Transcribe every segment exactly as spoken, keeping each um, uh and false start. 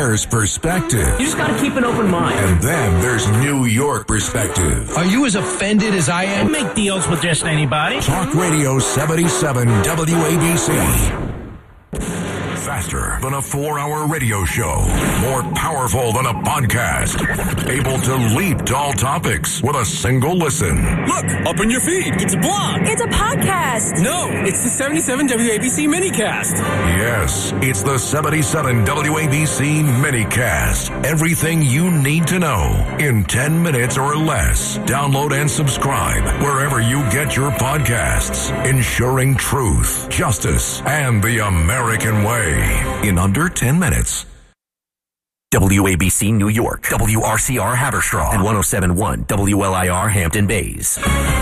There's perspective. You just got to keep an open mind. And then there's New York perspective. Are you as offended as I am? Make deals with just anybody. Talk Radio seventy-seven W A B C. Faster than a four-hour radio show. More powerful than a podcast. Able to leap to all topics with a single listen. Look, up in your feed. It's a blog. It's a podcast. No, it's the seventy-seven W A B C minicast. Yes, it's the seventy-seven W A B C minicast. Everything you need to know in ten minutes or less. Download and subscribe wherever you get your podcasts. Ensuring truth, justice, and the American way in under ten minutes. W A B C New York, W R C R Haverstraw, and one oh seven point one W L I R Hampton Bays.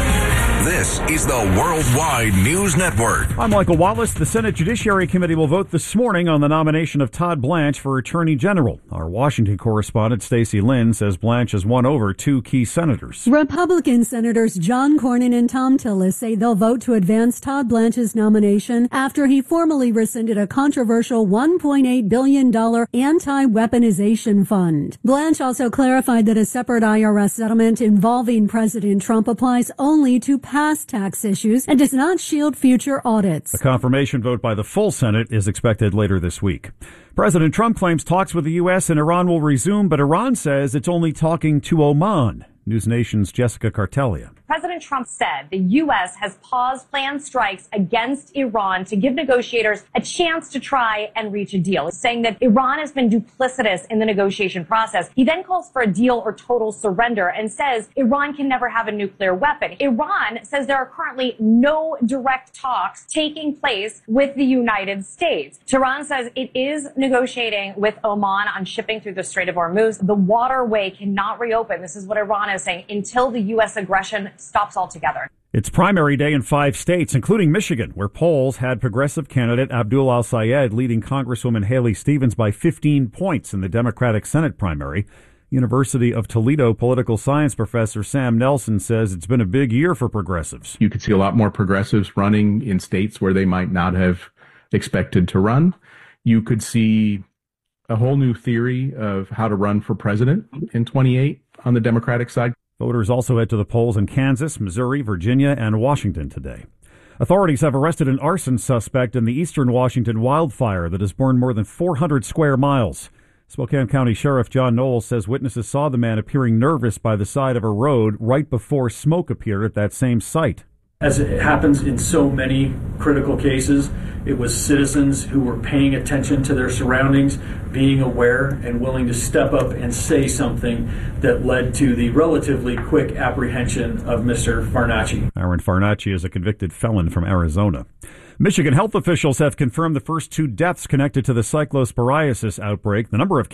This is the Worldwide News Network. I'm Michael Wallace. The Senate Judiciary Committee will vote this morning on the nomination of Todd Blanche for Attorney General. Our Washington correspondent Stacey Lynn says Blanche has won over two key senators. Republican Senators John Cornyn and Thom Tillis say they'll vote to advance Todd Blanche's nomination after he formally rescinded a controversial one point eight billion dollars anti-weaponization fund. Blanche also clarified that a separate I R S settlement involving President Trump applies only to past tax issues and does not shield future audits. A confirmation vote by the full Senate is expected later this week. President Trump claims talks with the U S and Iran will resume, but Iran says it's only talking to Oman. News Nation's Jessica Cartelia. President Trump said the U S has paused planned strikes against Iran to give negotiators a chance to try and reach a deal, saying that Iran has been duplicitous in the negotiation process. He then calls for a deal or total surrender and says Iran can never have a nuclear weapon. Iran says there are currently no direct talks taking place with the United States. Tehran says it is negotiating with Oman on shipping through the Strait of Hormuz. The waterway cannot reopen. This is what Iran is saying, until the U S aggression stops altogether. It's primary day in five states, including Michigan, where polls had progressive candidate Abdul Al-Sayed leading Congresswoman Haley Stevens by fifteen points in the Democratic Senate primary. University of Toledo political science professor Sam Nelson says it's been a big year for progressives. You could see a lot more progressives running in states where they might not have expected to run. You could see a whole new theory of how to run for president in twenty-eight on the Democratic side. Voters also head to the polls in Kansas, Missouri, Virginia, and Washington today. Authorities have arrested an arson suspect in the eastern Washington wildfire that has burned more than four hundred square miles. Spokane County Sheriff John Knowles says witnesses saw the man appearing nervous by the side of a road right before smoke appeared at that same site. As it happens in so many critical cases, it was citizens who were paying attention to their surroundings, being aware and willing to step up and say something that led to the relatively quick apprehension of Mister Farnacci. Aaron Farnacci is a convicted felon from Arizona. Michigan health officials have confirmed the first two deaths connected to the cyclosporiasis outbreak. The number of